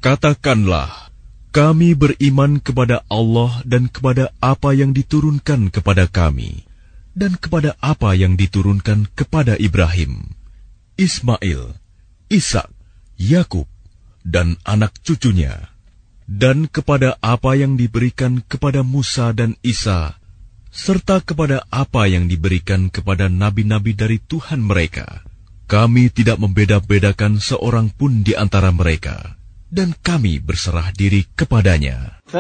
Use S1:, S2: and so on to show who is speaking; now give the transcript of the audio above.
S1: Katakanlah, kami beriman kepada Allah dan kepada apa yang diturunkan kepada kami, dan kepada apa yang diturunkan kepada Ibrahim, Ismail, Ishak, Yakub, dan anak cucunya, dan kepada apa yang diberikan kepada Musa dan Isa, serta kepada apa yang diberikan kepada nabi-nabi dari Tuhan mereka. Kami tidak membeda-bedakan seorang pun di antara mereka, dan kami berserah diri kepadanya.